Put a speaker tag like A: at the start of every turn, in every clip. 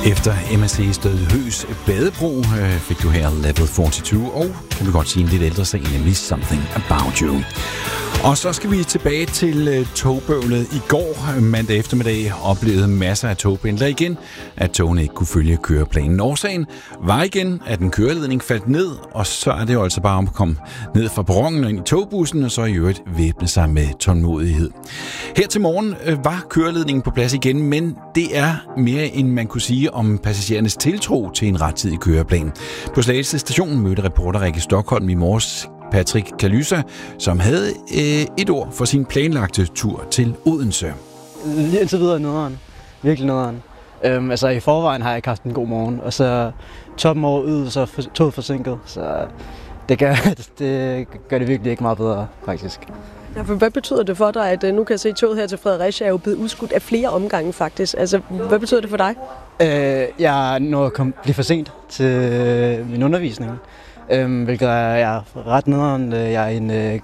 A: Efter MSC's Dødhøs badebro fik du her Level 42, og kan vi godt sige en lidt ældre sag, nemlig Something About You. Og så skal vi tilbage til togbøvlet. I går mandag eftermiddag oplevede masser af togpendlere igen, at togene ikke kunne følge køreplanen. Årsagen var igen, at en køreledning faldt ned, og så er det jo altså bare om at komme ned fra perronen og ind i togbussen, og så i øvrigt væbne sig med tålmodighed. Her til morgen var køreledningen på plads igen, men det er mere end man kunne sige om passagerernes tiltro til en rettidig køreplan. På Slagelse station mødte reporter Rikke Stockholm i morges Patrick Kalysa, som havde et ord for sin planlagte tur til Odense.
B: Indtil videre nederen. Virkelig nederen. Altså i forvejen har jeg ikke haft en god morgen, og så toppen over ud, så toget forsinket. Så det gør det virkelig ikke meget bedre, faktisk.
C: Ja, for hvad betyder det for dig, at nu kan jeg se, at toget her til Fredericia er jo blevet udskudt af flere omgange faktisk? Altså, hvad betyder det for dig?
B: Jeg når at blive for sent til min undervisning. Hvilket er ret nederen. Jeg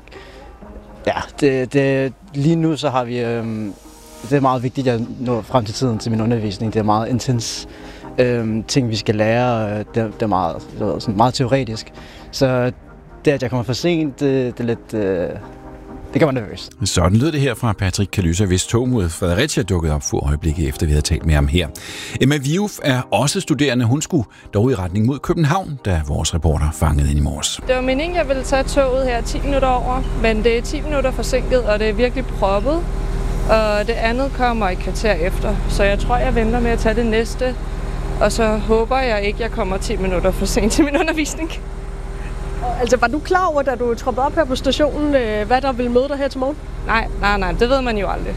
B: er en, lige nu så har vi, det er meget vigtigt at nå frem til tiden til min undervisning. Det er meget intens ting, vi skal lære. Det er meget teoretisk. Så det, at jeg kommer for sent, det er lidt... Det kan man nervøs.
A: Sådan lød det her fra Patrick Kalysa, hvis tog mod Fredericia dukkede op for øjeblikket efter vi havde talt med ham her. Emma Viuf er også studerende. Hun skulle dog i retning mod København, da vores reporter fangede ind i morges.
D: Det var meningen, jeg ville tage toget her 10 minutter over, men det er 10 minutter forsinket, og det er virkelig proppet. Og det andet kommer et kvarter efter, så jeg tror, jeg venter med at tage det næste. Og så håber jeg ikke, jeg kommer 10 minutter for sent til min undervisning.
C: Altså, var du klar over, da du troppede op her på stationen, hvad der ville møde dig her til morgen?
D: Nej, det ved man jo aldrig.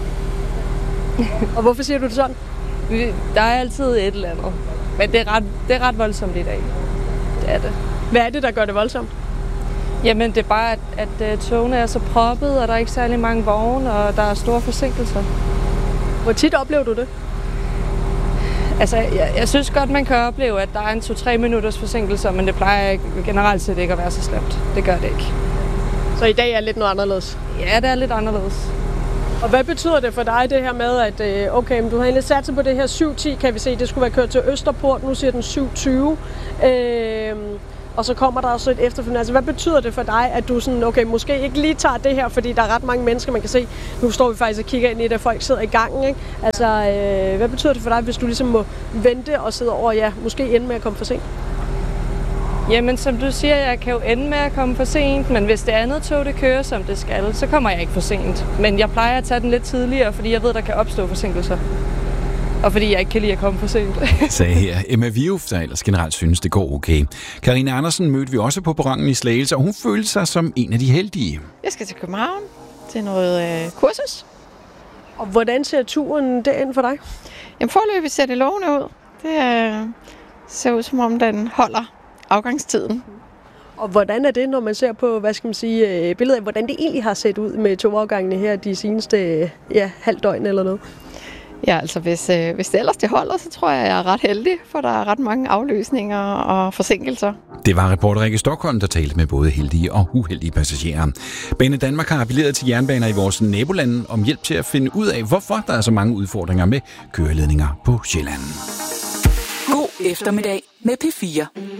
C: Og hvorfor siger du det sådan?
D: Der er altid et eller andet. Men det er ret voldsomt i dag. Det er det.
C: Hvad er det, der gør det voldsomt?
D: Jamen, det er bare, at togene er så proppet, og der er ikke særlig mange vogne, og der er store forsinkelser.
C: Hvor tit oplever du det?
D: Altså, jeg synes godt, man kan opleve, at der er en 2-3 minutters forsinkelser, men det plejer generelt set ikke at være så slemt. Det gør det ikke.
C: Så i dag er lidt noget anderledes?
D: Ja, det er lidt anderledes.
C: Og hvad betyder det for dig, det her med, at okay, men du har egentlig sat sig på det her 7:10, kan vi se, det skulle være kørt til Østerport, nu siger den 7:20. Og så kommer der også et efterfølgende. Altså, hvad betyder det for dig, at du sådan, okay, måske ikke lige tager det her, fordi der er ret mange mennesker, man kan se. Nu står vi faktisk og kigger ind i det, at folk sidder i gangen, ikke? Altså, hvad betyder det for dig, hvis du ligesom må vente og sidde over, ja, måske ende med at komme for sent?
D: Jamen, som du siger, jeg kan jo ende med at komme for sent, men hvis det andet tog, det kører, som det skal, så kommer jeg ikke for sent. Men jeg plejer at tage den lidt tidligere, fordi jeg ved, der kan opstå forsinkelser. Og fordi jeg ikke kan lide at komme for sent.
A: Sagde her Emma Viuf, der ellers generelt synes, det går okay. Karina Andersen mødte vi også på perronen i Slagelse, og hun følte sig som en af de heldige.
E: Jeg skal til København til noget kursus.
C: Og hvordan ser turen derind for dig?
E: Jamen foreløbig ser det lovende ud. Det ser ud som om den holder afgangstiden.
C: Og hvordan er det, når man ser på, hvad skal man sige, billedet af, hvordan det egentlig har set ud med togafgangene her de seneste halvt døgn eller noget?
E: Ja, altså hvis det ellers det holder, så tror jeg er ret heldig, for der er ret mange afløsninger og forsinkelser.
A: Det var reporter Rikke Stockholm, der talte med både heldige og uheldige passagerer. Bane Danmark har appelleret til jernbaner i vores nabolande om hjælp til at finde ud af, hvorfor der er så mange udfordringer med køreledninger på Sjælland.
F: God eftermiddag med P4.